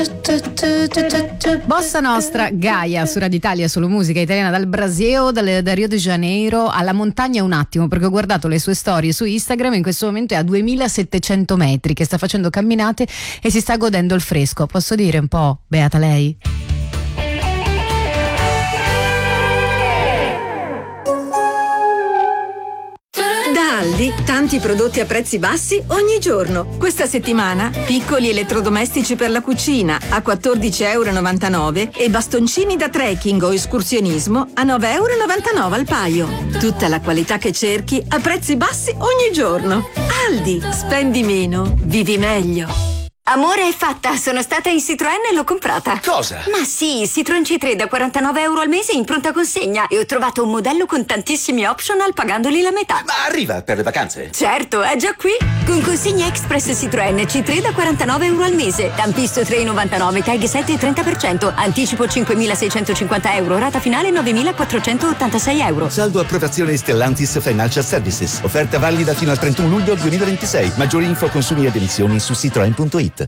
Bossa Nostra, Gaia su Radio Italia, solo musica italiana dal Brasile, da Rio de Janeiro alla montagna un attimo, perché ho guardato le sue storie su Instagram. In questo momento è a 2700 metri che sta facendo camminate e si sta godendo il fresco. Posso dire un po' beata lei? Da Aldi, tanti prodotti a prezzi bassi ogni giorno. Questa settimana, piccoli elettrodomestici per la cucina a 14,99 € e bastoncini da trekking o escursionismo a 9,99 € al paio. Tutta la qualità che cerchi a prezzi bassi ogni giorno. Aldi, spendi meno, vivi meglio. Amore, è fatta, sono stata in Citroën e l'ho comprata. Cosa? Ma sì, Citroën C3 da 49 € al mese in pronta consegna e ho trovato un modello con tantissimi optional pagandoli la metà. Ma arriva per le vacanze? Certo, è già qui. Con consegna express Citroën C3 da 49 € al mese. Tampisto 3,99, tag 7 e 30%, anticipo 5.650 €, rata finale 9.486 €. Saldo approvazione Stellantis Financial Services. Offerta valida fino al 31 luglio 2026. Maggiori info, consumi ed emissioni su citroen.it.